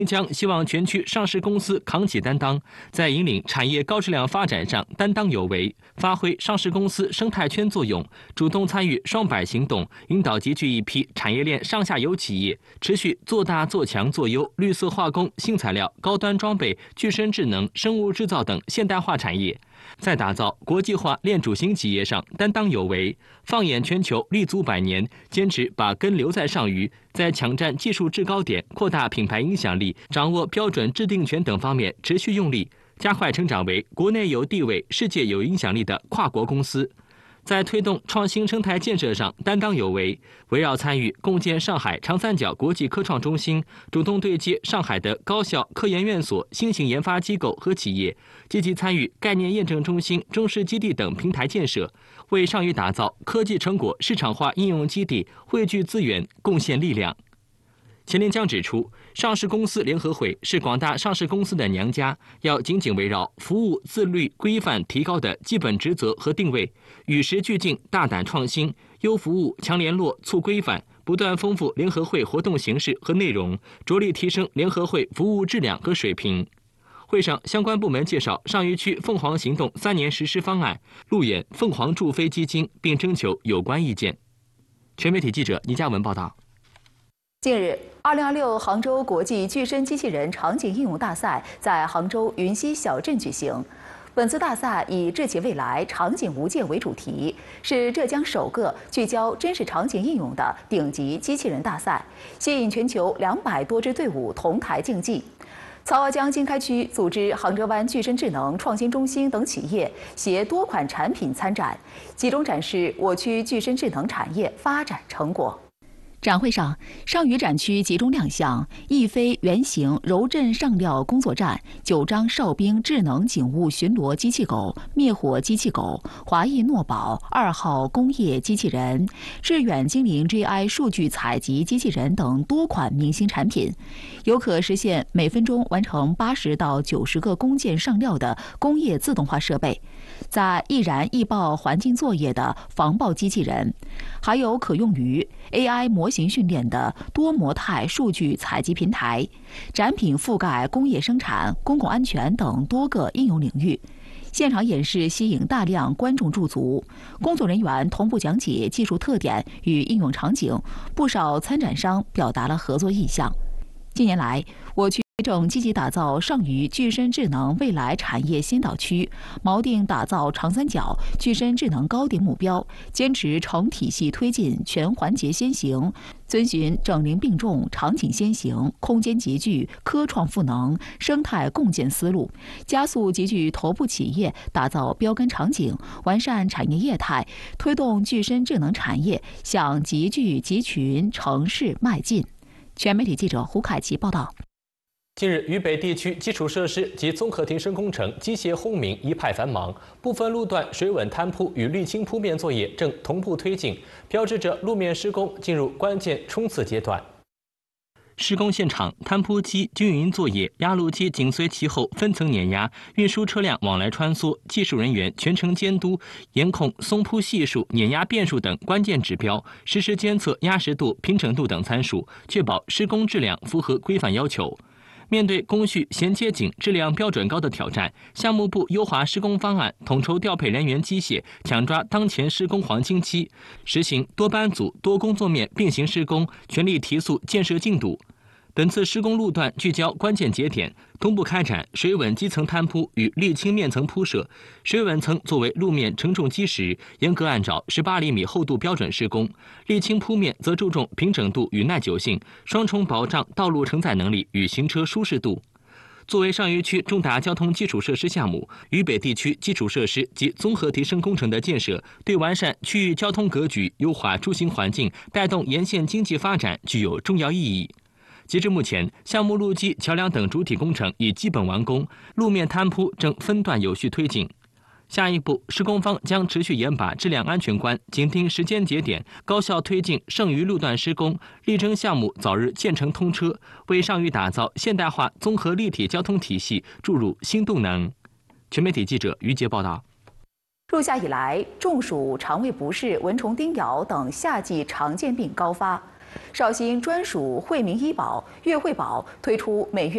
将希望全区上市公司扛起担当，在引领产业高质量发展上担当有为，发挥上市公司生态圈作用，主动参与双百行动，引导集聚一批产业链上下游企业，持续做大做强做优绿色化工、新材料、高端装备、具身智能、生物制造等现代化产业，在打造国际化链主型企业上担当有为，放眼全球立足100年，坚持把根留在上虞，在抢占技术制高点、扩大品牌影响力、掌握标准制定权等方面持续用力，加快成长为国内有地位、世界有影响力的跨国公司。在推动创新生态建设上担当有为，围绕参与共建上海长三角国际科创中心，主动对接上海的高校、科研院所、新型研发机构和企业，积极参与概念验证中心、中试基地等平台建设，为上虞打造科技成果市场化应用基地汇聚资源、贡献力量。钱连江指出，上市公司联合会是广大上市公司的娘家，要紧紧围绕服务自律、规范提高的基本职责和定位，与时俱进、大胆创新，优服务、强联络、促规范，不断丰富联合会活动形式和内容，着力提升联合会服务质量和水平。会上，相关部门介绍上虞区凤凰行动3年实施方案，路演凤凰助飞基金，并征求有关意见。全媒体记者倪嘉文报道。 近日，2026杭州国际具身机器人场景应用大赛在杭州云溪小镇举行。本次大赛以智企未来、场景无界为主题，是浙江首个聚焦真实场景应用的顶级机器人大赛，吸引全球200多支队伍同台竞技。曹娥江经开区组织杭州湾具身智能创新中心等企业携多款产品参展，集中展示我区具身智能产业发展成果。展会上，上虞展区集中亮相翼飞原型柔震上料工作站、9张哨兵智能警务巡逻机器狗、灭火机器狗、华谊诺宝2号工业机器人、致远精灵 GI 数据采集机器人等多款明星产品，有可实现每分钟完成80到90个工件上料的工业自动化设备，在易燃易爆环境作业的防爆机器人，还有可用于 AI 模型训练的多模态数据采集平台。展品覆盖工业生产、公共安全等多个应用领域。现场演示吸引大量观众驻足，工作人员同步讲解技术特点与应用场景，不少参展商表达了合作意向。近年来，我区正积极打造上虞具身智能未来产业先导区，锚定打造长三角具身智能高点目标，坚持成体系推进全环节先行，遵循整龄并重、场景先行、空间集聚、科创赋能、生态共建思路，加速集聚头部企业打造标杆场景，完善产业业态，推动具身智能产业向集聚集群城市迈进。全媒体记者胡凯奇报道。 近日，渝北地区基础设施及综合提升工程机械轰鸣一派繁忙，部分路段水稳摊铺与沥青铺面作业正同步推进，标志着路面施工进入关键冲刺阶段。施工现场，摊铺机均匀作业，压路机紧随其后分层碾压，运输车辆往来穿梭，技术人员全程监督，严控松铺系数、碾压变数等关键指标，实时监测压实度、平整度等参数，确保施工质量符合规范要求。面对工序衔接紧、质量标准高的挑战，项目部优化施工方案，统筹调配人员机械，抢抓当前施工黄金期，实行多班组、多工作面并行施工，全力提速建设进度。本次施工路段聚焦关键节点，同步开展水稳基层摊铺与沥青面层铺设。水稳层作为路面承重基石，严格按照18厘米厚度标准施工；沥青铺面则注重平整度与耐久性，双重保障道路承载能力与行车舒适度。作为上虞区重大交通基础设施项目，渝北地区基础设施及综合提升工程的建设，对完善区域交通格局、优化出行环境、带动沿线经济发展具有重要意义。截至目前，项目路基、桥梁等主体工程已基本完工，路面摊铺正分段有序推进。下一步，施工方将持续严把质量安全关，紧盯时间节点，高效推进剩余路段施工，力争项目早日建成通车，为上虞打造现代化综合立体交通体系注入新动能。全媒体记者于杰报道。 入夏以来，中暑、肠胃不适、蚊虫叮咬等夏季常见病高发。绍兴专属惠民医保、粤惠保推出每月